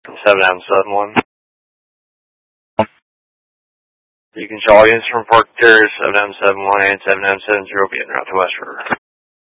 7M71. You can show audience from Park Terrace, 7M71 and 7M70 being route to West River.